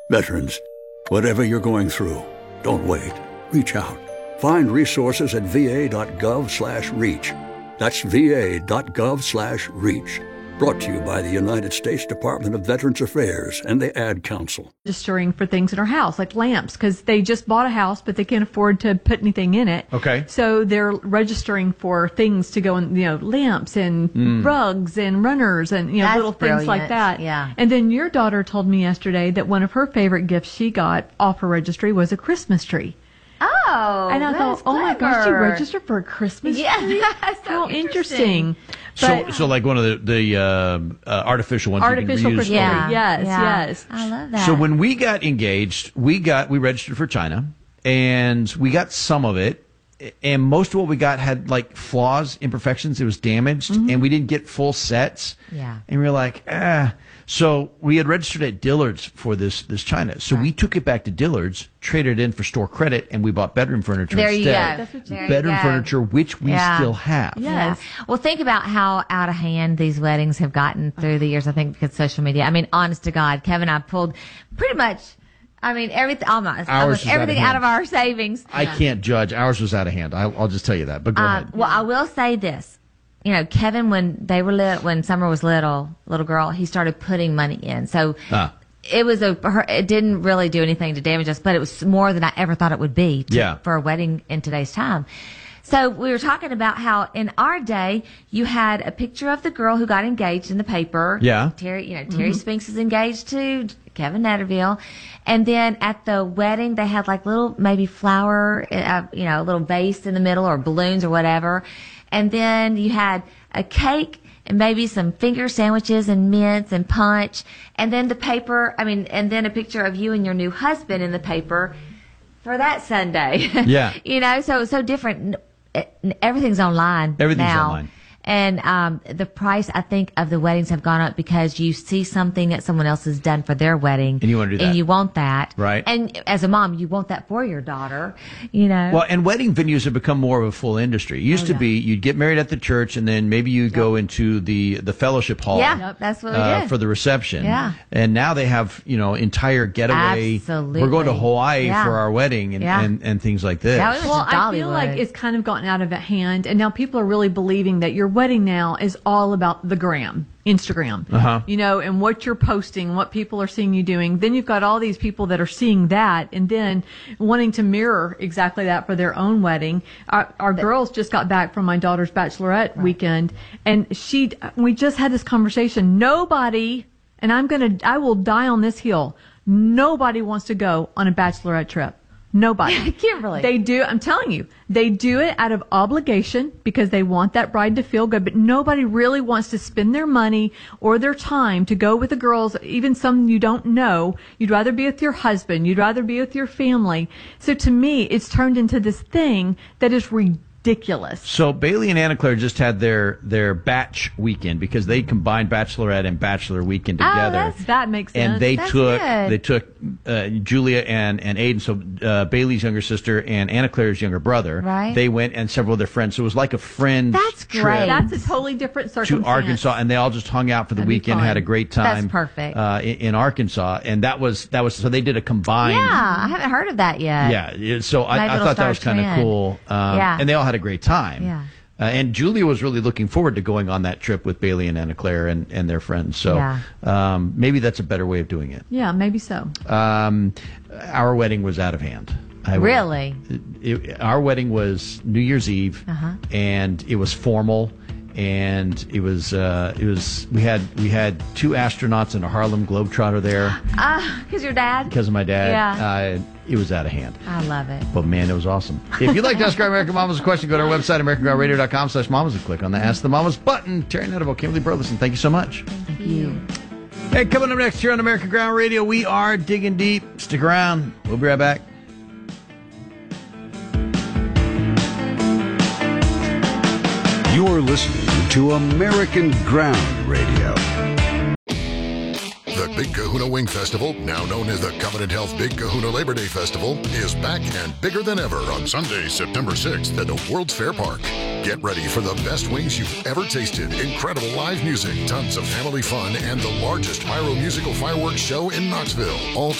Veterans, whatever you're going through, don't wait. Reach out. Find resources at va.gov/reach. That's va.gov/reach. Brought to you by the United States Department of Veterans Affairs and the Ad Council. Registering for things in our house, like lamps, because they just bought a house, but they can't afford to put anything in it. Okay. So they're registering for things to go in, lamps and rugs and runners and, That's little things like brilliant. that. Yeah. And then your daughter told me yesterday that one of her favorite gifts she got off her registry was a Christmas tree. Oh, And I thought, oh my gosh, you registered for a Christmas tree? Yeah, How interesting. But So like one of the artificial ones artificial you can Christmas reuse. tree. Yes. I love that. So when we got engaged, we registered for China, and we got some of it, and most of what we got had like flaws, imperfections. It was damaged, and we didn't get full sets. Yeah. And we were like, So we had registered at Dillard's for this China. So we took it back to Dillard's, traded it in for store credit, and we bought bedroom furniture There you instead. go. That's what you do. Bedroom There you go. furniture, which we still have. Yes. Yeah. Well, think about how out of hand these weddings have gotten through the years. I think because social media. I mean, honest to God, Kevin and I pulled pretty much. I mean, everything, almost was everything out out of of our savings. I can't judge. Ours was out of hand. I'll just tell you that. But go ahead. Well, I will say this. Kevin, when Summer was little girl, he started putting money in. So it didn't really do anything to damage us, but it was more than I ever thought it would be for a wedding in today's time. So we were talking about how in our day you had a picture of the girl who got engaged in the paper. Yeah. Terry Spinks is engaged to Kevin Netterville. And then at the wedding they had like little maybe flower, a little vase in the middle or balloons or whatever. And then you had a cake and maybe some finger sandwiches and mints and punch. And then and then a picture of you and your new husband in the paper for that Sunday. Yeah. So it's so different. Everything's online. Everything's now. online. And the price, I think, of the weddings have gone up because you see something that someone else has done for their wedding. And you want to do that. And you want that. Right. And as a mom, you want that for your daughter, Well, and wedding venues have become more of a full industry. It used to be you'd get married at the church, and then maybe you'd go into the fellowship hall. Yeah, that's what we did. For the reception. Yeah. And now they have, entire getaway. Absolutely. We're going to Hawaii Yeah. for our wedding and things like this. Yeah, we went Well, to I feel like Dollywood. it's kind of gotten out of hand, and now people are really believing that your wedding now is all about the Instagram, and what you're posting, what people are seeing you doing. Then you've got all these people that are seeing that and then wanting to mirror exactly that for their own wedding. Our girls just got back from my daughter's bachelorette weekend, and we just had this conversation. Nobody, and I will die on this hill. Nobody wants to go on a bachelorette trip. Nobody. Kimberly. They do. I'm telling you, they do it out of obligation because they want that bride to feel good. But nobody really wants to spend their money or their time to go with the girls, even some you don't know. You'd rather be with your husband. You'd rather be with your family. So to me, it's turned into this thing that is ridiculous. So Bailey and Anna Claire just had their batch weekend because they combined Bachelorette and Bachelor weekend together. That makes sense. And they That's took Julia and Aiden, so Bailey's younger sister and Anna Claire's younger brother. Right. They went and several of their friends. So it was like a friend's That's trip great. That's a totally different circumstance. to Arkansas, and they all just hung out for the That'd be weekend, fun. had a great time. That's perfect. In Arkansas, and that was so they did a combined. Yeah, I haven't heard of that yet. Yeah, so I Maybe it'll thought that was start kind a of trend. cool. Yeah. And they all had a great time. Yeah. And Julia was really looking forward to going on that trip with Bailey and Anna Claire and their friends. So maybe that's a better way of doing it. Yeah, maybe so. Our wedding was out of hand. Really? Our wedding was New Year's Eve, and it was formal. And it was we had two astronauts and a Harlem Globetrotter there Because your dad? because of my dad. Yeah. It was out of hand. I love it. But man, it was awesome. If you'd like to ask our American Mamas a question, go to our website, AmericanGrowRadio.com/mamas, and click on the Ask the Mamas button. Terry Netterville, Kimberly Burleson, thank you so much. Thank you. Hey, coming up next here on American Ground Radio, we are digging deep. Stick around. We'll be right back. You're listening to American Ground Radio. The Big Kahuna Wing Festival, now known as the Covenant Health Big Kahuna Labor Day Festival, is back and bigger than ever on Sunday, September 6th at the World's Fair Park. Get ready for the best wings you've ever tasted, incredible live music, tons of family fun, and the largest pyro musical fireworks show in Knoxville. All